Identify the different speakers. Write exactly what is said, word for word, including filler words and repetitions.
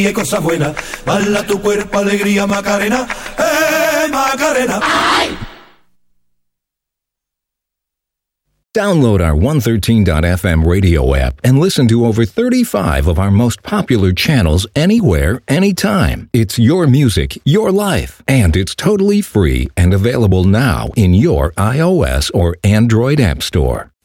Speaker 1: y cosas buenas. Bala tu cuerpo, alegría, Macarena. ¡Eh, Macarena! ¡Ay!
Speaker 2: Download our one thirteen dot f m radio app and listen to over thirty-five of our most popular channels anywhere, anytime. It's your music, your life, and it's totally free and available now in your iOS or Android app store.